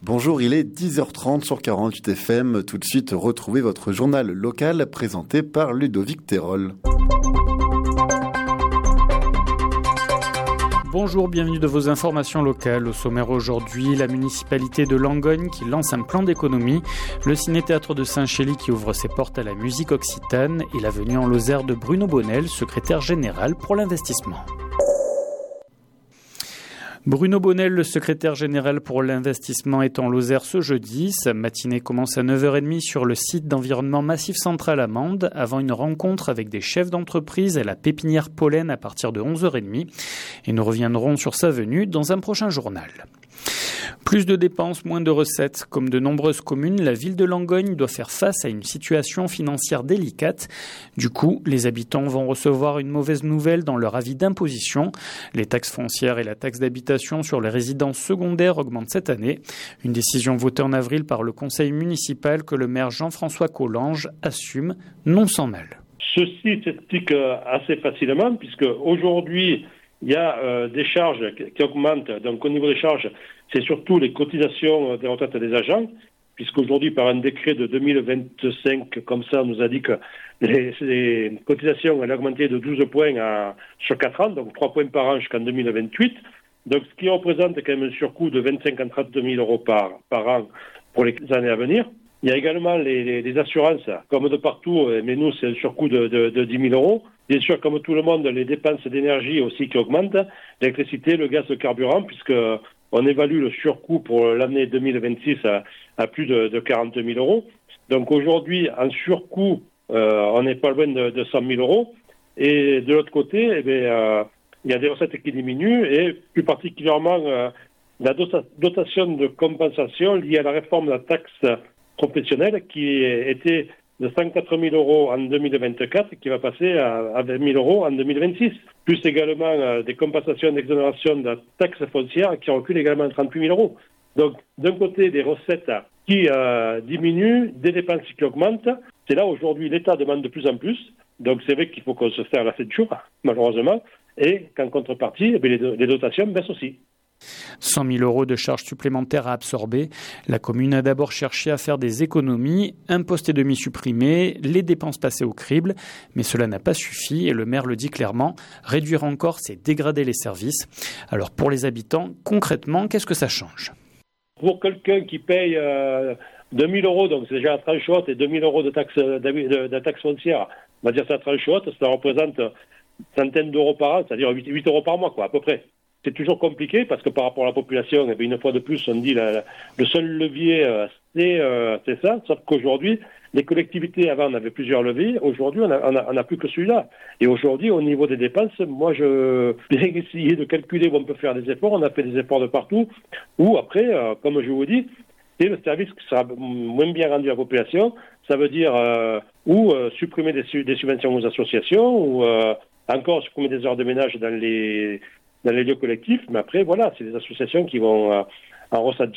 Bonjour, il est 10h30 sur 48 FM. Tout de suite, retrouvez votre journal local présenté par Ludovic Terol. Bonjour, bienvenue de vos informations locales. Au sommaire aujourd'hui, la municipalité de Langogne qui lance un plan d'économie, le ciné-théâtre de Saint-Chély qui ouvre ses portes à la musique occitane et la venue en Lozère de Bruno Bonnel, secrétaire général pour l'investissement. Bruno Bonnel, le secrétaire général pour l'investissement, est en Lozère ce jeudi. Sa matinée commence à 9h30 sur le site d'environnement Massif Central à Mende, avant une rencontre avec des chefs d'entreprise à la pépinière Pollen à partir de 11h30. Et nous reviendrons sur sa venue dans un prochain journal. Plus de dépenses, moins de recettes. Comme de nombreuses communes, la ville de Langogne doit faire face à une situation financière délicate. Du coup, les habitants vont recevoir une mauvaise nouvelle dans leur avis d'imposition. Les taxes foncières et la taxe d'habitation sur les résidences secondaires augmentent cette année. Une décision votée en avril par le conseil municipal que le maire Jean-François Collange assume non sans mal. Ceci s'explique assez facilement puisque aujourd'hui, il y a des charges qui augmentent. Donc au niveau des charges, c'est surtout les cotisations des retraites des agents, puisqu'aujourd'hui, par un décret de 2025, comme ça, on nous a dit que les cotisations allaient augmenter de 12 points sur 4 ans, donc 3 points par an jusqu'en 2028. Donc ce qui représente quand même un surcoût de 25 à 32 000 euros par an pour les années à venir. Il y a également les assurances, comme de partout, mais nous, c'est un surcoût de 10 000 euros. Bien sûr, comme tout le monde, les dépenses d'énergie aussi qui augmentent, l'électricité, le gaz, le carburant, puisque on évalue le surcoût pour l'année 2026 à plus de 40 000 euros. Donc aujourd'hui, en surcoût, on n'est pas loin de 100 000 euros. Et de l'autre côté, il y a des recettes qui diminuent, et plus particulièrement la dotation de compensation liée à la réforme de la taxe professionnelle qui était de 104 000 euros en 2024 et qui va passer à 20 000 euros en 2026. Plus également des compensations d'exonération de la taxe foncière qui recule également à 38 000 euros. Donc, d'un côté, des recettes qui diminuent, des dépenses qui augmentent. C'est là, aujourd'hui, l'État demande de plus en plus. Donc, c'est vrai qu'il faut qu'on se serre la ceinture, malheureusement. Et qu'en contrepartie, les dotations baissent aussi. 100 000 euros de charges supplémentaires à absorber. La commune a d'abord cherché à faire des économies, un poste et demi supprimé, les dépenses passées au crible, mais cela n'a pas suffi et le maire le dit clairement, réduire encore c'est dégrader les services. Alors pour les habitants, concrètement, qu'est-ce que ça change ? Pour quelqu'un qui paye 2 000 euros, donc c'est déjà la tranche haute, et 2 000 euros de taxe foncière, on va dire ça tranche haute, ça représente une centaine d'euros par an, c'est-à-dire 8 euros par mois, quoi, à peu près. C'est toujours compliqué parce que par rapport à la population, une fois de plus, on dit le seul levier, c'est ça. Sauf qu'aujourd'hui, les collectivités, avant, on avait plusieurs leviers. Aujourd'hui, on n'a plus que celui-là. Et aujourd'hui, au niveau des dépenses, moi, je vais essayer de calculer où on peut faire des efforts. On a fait des efforts de partout. Ou après, comme je vous dis, c'est le service qui sera moins bien rendu à la population. Ça veut dire supprimer des subventions aux associations ou encore supprimer des heures de ménage dans les lieux collectifs, mais après, voilà, c'est des associations qui vont en ressentir